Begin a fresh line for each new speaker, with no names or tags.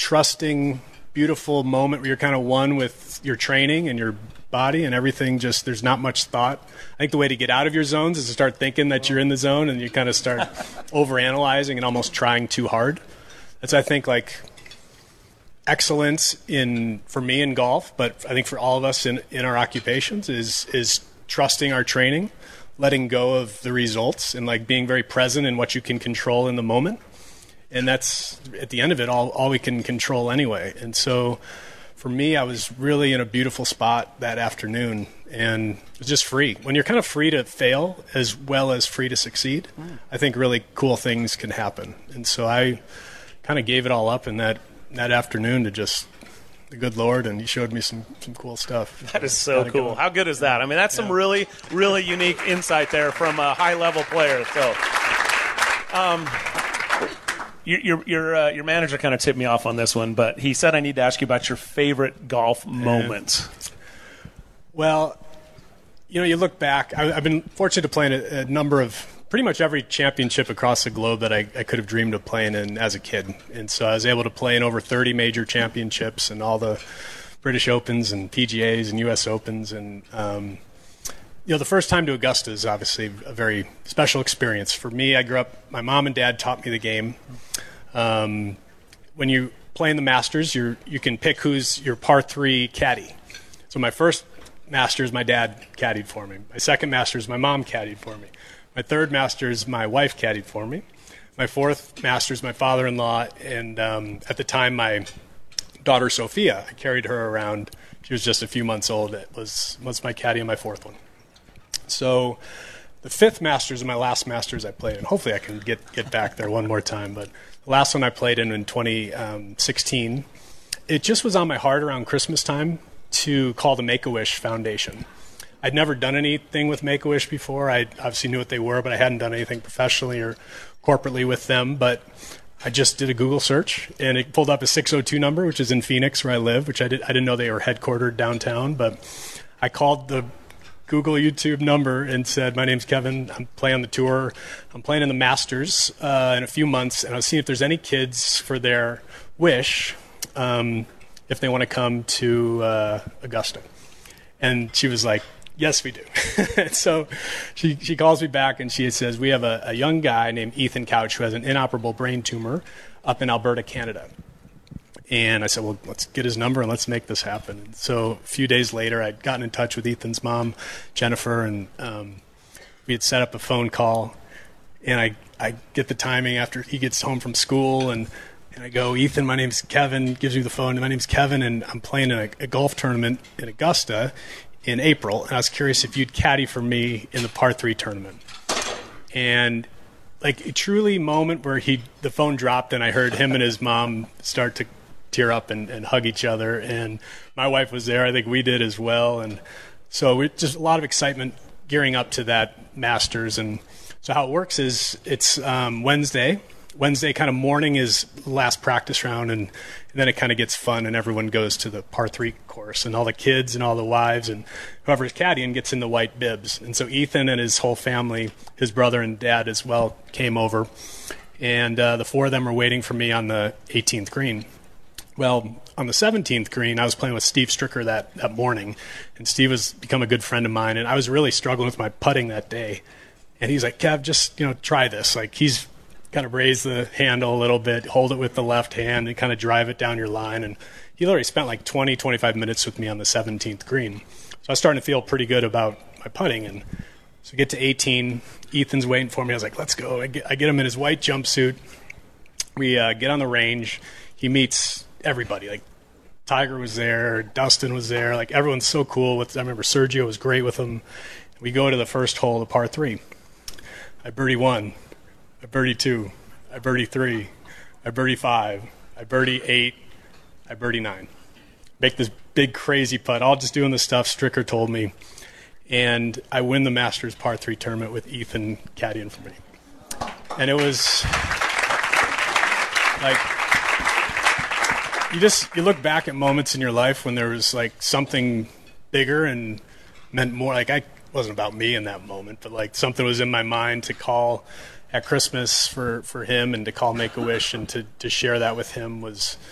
trusting, beautiful moment where you're kind of one with your training and your body and everything. Just there's not much thought. I think the way to get out of your zones is to start thinking that you're in the zone, and you kind of start overanalyzing and almost trying too hard. That's, I think, like excellence for me in golf, but I think for all of us in our occupations is trusting our training, letting go of the results, and like being very present in what you can control in the moment. And that's, at the end of it, all we can control anyway. And so for me, I was really in a beautiful spot that afternoon, and it was just free. When you're kind of free to fail as well as free to succeed, I think really cool things can happen. And so I kind of gave it all up in that afternoon to just the good Lord, and he showed me some cool stuff.
That is so cool. How good is that? I mean, that's some really, really unique insight there from a high-level player. So, your manager kind of tipped me off on this one, but he said I need to ask you about your favorite golf moment.
Well, you look back. I've been fortunate to play in a number of pretty much every championship across the globe that I could have dreamed of playing in as a kid. And so I was able to play in over 30 major championships and all the British Opens and PGAs and U.S. Opens. And, the first time to Augusta is obviously a very special experience. For me, I grew up, my mom and dad taught me the game. When you play in the Masters, you can pick who's your par 3 caddy. So my first Masters, my dad caddied for me. My second Masters, my mom caddied for me. My third Masters, my wife caddied for me. My fourth Masters, my father-in-law, and at the time, my daughter Sophia. I carried her around. She was just a few months old. It was my caddy on my fourth one. So the fifth Masters and my last Masters I played in. Hopefully I can get back there one more time. But the last one I played in 2016, it just was on my heart around Christmas time to call the Make-A-Wish Foundation. I'd never done anything with Make-A-Wish before. I obviously knew what they were, but I hadn't done anything professionally or corporately with them. But I just did a Google search, and it pulled up a 602 number, which is in Phoenix, where I live, which I didn't know they were headquartered downtown. But I called the Google YouTube number and said, my name's Kevin. I'm playing on the tour. I'm playing in the Masters in a few months, and I was seeing if there's any kids for their wish if they want to come to Augusta. And she was like, yes, we do. So she calls me back and she says, we have a young guy named Ethan Couch who has an inoperable brain tumor up in Alberta, Canada. And I said, well, let's get his number and let's make this happen. And so a few days later, I'd gotten in touch with Ethan's mom, Jennifer, and we had set up a phone call. And I get the timing after he gets home from school, and I go, Ethan, my name's Kevin. Gives me the phone. My name's Kevin, and I'm playing in a golf tournament in Augusta in April, and I was curious if you'd caddy for me in the par 3 tournament. And like a truly moment where the phone dropped and I heard him and his mom start to tear up and hug each other, and my wife was there. I think we did as well. And so just a lot of excitement gearing up to that Masters. And so how it works is it's Wednesday kind of morning is the last practice round, and then it kind of gets fun and everyone goes to the par 3 course, and all the kids and all the wives and whoever's caddying gets in the white bibs. And so Ethan and his whole family, his brother and dad as well, came over, and the four of them were waiting for me on the 18th green. Well, on the 17th green, I was playing with Steve Stricker that morning, and Steve has become a good friend of mine, and I was really struggling with my putting that day. And he's like, Kev, just try this. Like, he's kind of raise the handle a little bit, hold it with the left hand, and kind of drive it down your line. And he literally spent like 20, 25 minutes with me on the 17th green. So I was starting to feel pretty good about my putting. And so we get to 18. Ethan's waiting for me. I was like, let's go. I get him in his white jumpsuit. We get on the range. He meets everybody. Like, Tiger was there. Dustin was there. Like, everyone's so cool. I remember Sergio was great with him. We go to the first hole, the par 3. I birdie 1. I birdie 2, I birdie 3, I birdie 5, I birdie 8, I birdie 9. Make this big crazy putt, all just doing the stuff Stricker told me. And I win the Masters par 3 tournament with Ethan caddying for me. And it was like, you look back at moments in your life when there was like something bigger and meant more. Like, it wasn't about me in that moment, but like something was in my mind to call at Christmas for him, and to call Make-A-Wish and to share that with him was